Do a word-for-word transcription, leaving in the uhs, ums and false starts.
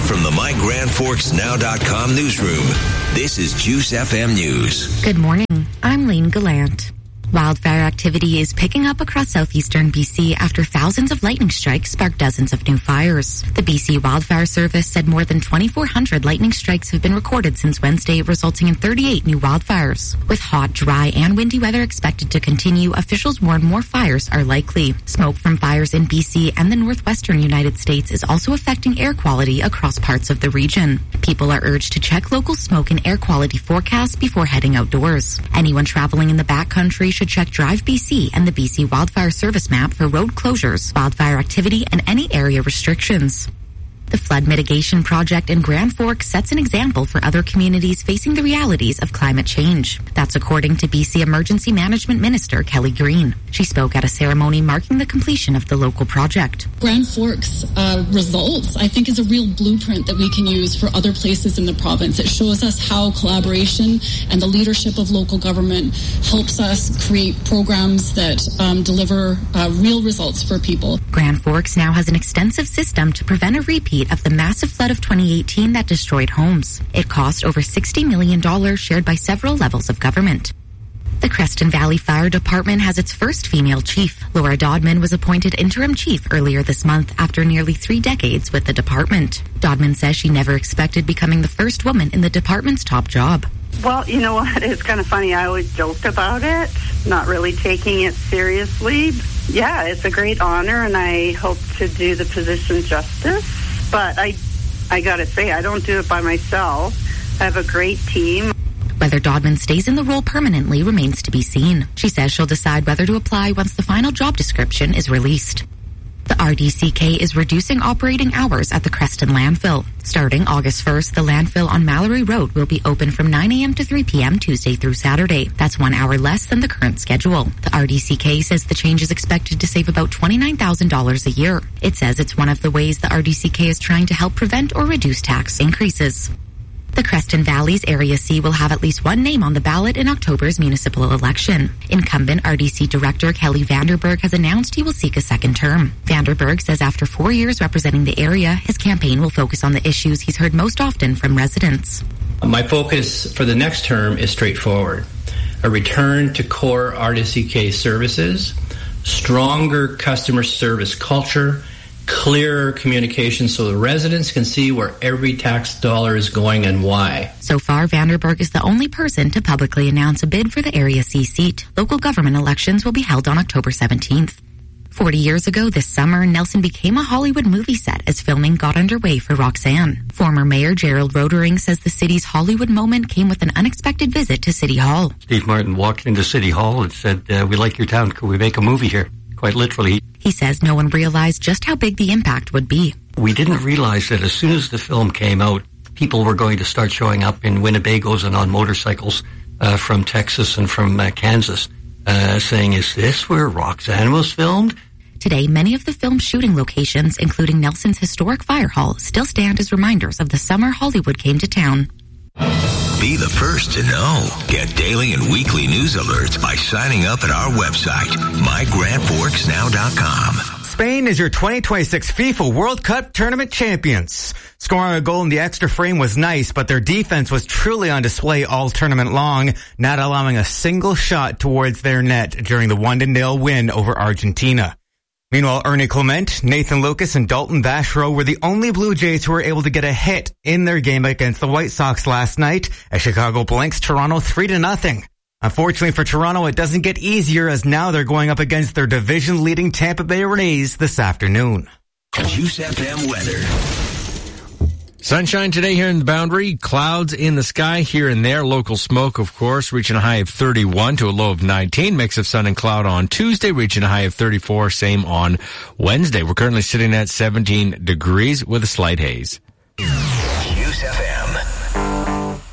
from the My Grand Forks Now dot com newsroom, this is Juice F M News. Good morning. I'm Lane Gallant. Wildfire activity is picking up across southeastern B C after thousands of lightning strikes sparked dozens of new fires. The B C Wildfire Service said more than twenty-four hundred lightning strikes have been recorded since Wednesday, resulting in thirty-eight new wildfires. With hot, dry, and windy weather expected to continue, officials warn more fires are likely. Smoke from fires in B C and the northwestern United States is also affecting air quality across parts of the region. People are urged to check local smoke and air quality forecasts before heading outdoors. Anyone traveling in the backcountry should check Drive B C and the B C Wildfire Service map for road closures, wildfire activity, and any area restrictions. The flood mitigation project in Grand Forks sets an example for other communities facing the realities of climate change. That's according to B C Emergency Management Minister Kelly Green. She spoke at a ceremony marking the completion of the local project. Grand Forks uh, results, I think, is a real blueprint that we can use for other places in the province. It shows us how collaboration and the leadership of local government helps us create programs that um, deliver uh, real results for people. Grand Forks now has an extensive system to prevent a repeat of the massive flood of twenty eighteen that destroyed homes. It cost over sixty million dollars, shared by several levels of government. The Creston Valley Fire Department has its first female chief. Laura Dodman was appointed interim chief earlier this month after nearly three decades with the department. Dodman says she never expected becoming the first woman in the department's top job. Well, you know what? It's kind of funny. I always joked about it, not really taking it seriously. Yeah, it's a great honor, and I hope to do the position justice. But I, I got to say, I don't do it by myself. I have a great team. Whether Dodman stays in the role permanently remains to be seen. She says she'll decide whether to apply once the final job description is released. The R D C K is reducing operating hours at the Creston landfill. Starting August first, the landfill on Mallory Road will be open from nine a.m. to three p.m. Tuesday through Saturday. That's one hour less than the current schedule. The R D C K says the change is expected to save about twenty-nine thousand dollars a year. It says it's one of the ways the R D C K is trying to help prevent or reduce tax increases. The Creston Valley's Area C will have at least one name on the ballot in October's municipal election. Incumbent R D C Director Kelly Vanderberg has announced he will seek a second term. Vanderberg says after four years representing the area, his campaign will focus on the issues he's heard most often from residents. My focus for the next term is straightforward. A return to core R D C K services, stronger customer service culture, clearer communication so the residents can see where every tax dollar is going and why. So far, Vanderberg is the only person to publicly announce a bid for the Area C seat. Local government elections will be held on October seventeenth. Forty years ago this summer, Nelson became a Hollywood movie set as filming got underway for Roxanne. Former Mayor Gerald Rodering says the city's Hollywood moment came with an unexpected visit to City Hall. Steve Martin walked into City Hall and said, uh, we like your town, could we make a movie here? Quite literally. He says no one realized just how big the impact would be. We didn't realize that as soon as the film came out, people were going to start showing up in Winnebagos and on motorcycles uh, from Texas and from uh, Kansas, uh, saying, is this where Roxanne was filmed? Today, many of the film's shooting locations, including Nelson's historic fire hall, still stand as reminders of the summer Hollywood came to town. Be the first to know. Get daily and weekly news alerts by signing up at our website, my grand forks now dot com. Spain is your twenty twenty-six FIFA World Cup tournament champions. Scoring a goal in the extra frame was nice, but their defense was truly on display all tournament long, not allowing a single shot towards their net during the one to nil win over Argentina. Meanwhile, Ernie Clement, Nathan Lucas, and Dalton Vachereau were the only Blue Jays who were able to get a hit in their game against the White Sox last night as Chicago blanks Toronto three to nothing. Unfortunately for Toronto, it doesn't get easier as now they're going up against their division-leading Tampa Bay Rays this afternoon. Juice F M weather. Sunshine today here in the Boundary. Clouds in the sky here and there. Local smoke, of course, reaching a high of thirty-one to a low of nineteen. Mix of sun and cloud on Tuesday, reaching a high of thirty-four. Same on Wednesday. We're currently sitting at seventeen degrees with a slight haze.